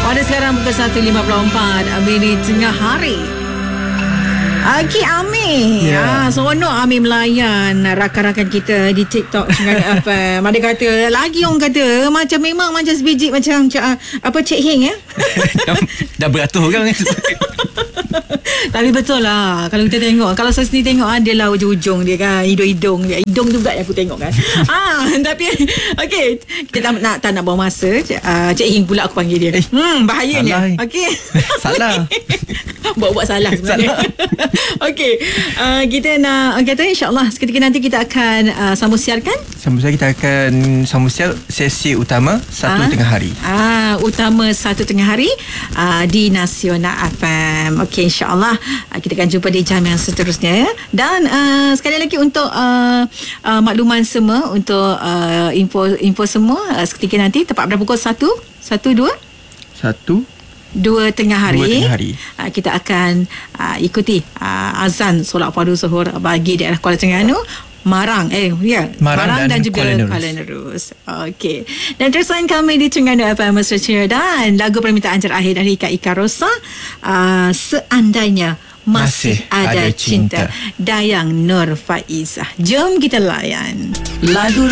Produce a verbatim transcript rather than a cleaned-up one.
Pada sekarang pukul satu lima puluh empat Amir tengah hari. Okey, Amir. Ya. Ah, seronok Amir melayan rakan-rakan kita di TikTok dengan apa. Ada kata lagi orang kata macam memang macam sebiji macam uh, apa Cik Heng ya. Dah beratur kan. Tapi betul lah kalau kita tengok, kalau saya sendiri tengok adalah ujung-ujung dia kan, hidung-hidung dia, hidung juga yang aku tengok kan. ah tapi okey, kita tak nak tak nak buang masa. uh, Cik Heng pula aku panggil dia. Eh, hmm bahayanya. Okey. Salah. Buat-buat salah sebenarnya. Okey, uh, kita nak kata insya-Allah seketika nanti kita akan uh, sambung siarkan. Sambung siar kita akan sambung siar sesi utama satu Ah. tengah hari. Ah, utama satu tengah hari uh, di Nasional F M. Okey, insya-Allah uh, kita akan jumpa di jam yang seterusnya. Dan uh, sekali lagi untuk uh, uh, makluman semua, untuk uh, info info semua uh, seketika nanti tepat pada pukul satu, satu, dua Satu Dua tengah hari, Dua tengah hari. Uh, kita akan uh, ikuti uh, azan solat fardu zuhur bagi daerah Kuala Terengganu, Marang eh ya Marang dan dan juga Kuala Nerus. Kuala Nerus. Okey. Dan teruskan kami di Terengganu F M Mesra Ceria, dan lagu permintaan terakhir dari Kak Ika Rosa, uh, Seandainya Masih, Masih Ada, Ada cinta. Cinta. Dayang Nur Faizah. Jom kita layan lagu